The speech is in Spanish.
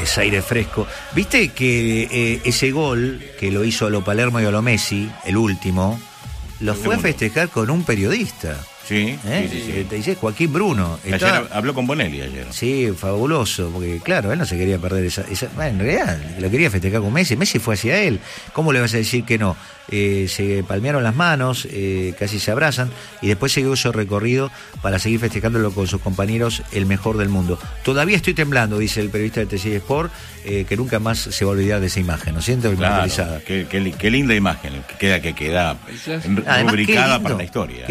es aire fresco. ¿Viste que ese gol que lo hizo a lo Palermo y a lo Messi, el último, lo fue a festejar con un periodista? Sí, sí. Te dice Joaquín Bruno. Ayer habló con Bonelli ayer. Sí, fabuloso, porque claro, él no se quería perder esa en realidad, lo quería festejar con Messi. Messi fue hacia él. ¿Cómo le vas a decir que no? Se palmearon las manos, casi se abrazan, y después siguió su recorrido para seguir festejándolo con sus compañeros, el mejor del mundo. Todavía estoy temblando, dice el periodista de TC Sport, que nunca más se va a olvidar de esa imagen, ¿no siento? Claro, qué linda imagen, que queda rubricada para la historia.